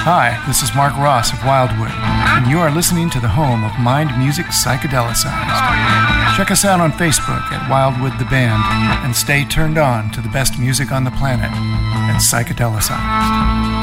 Hi, this is Mark Ross of Wildwood, and you are listening to the home of Mind Music Psychedelicized. Check us out on Facebook at Wildwood the Band, and stay turned on to the best music on the planet and psychedelicized.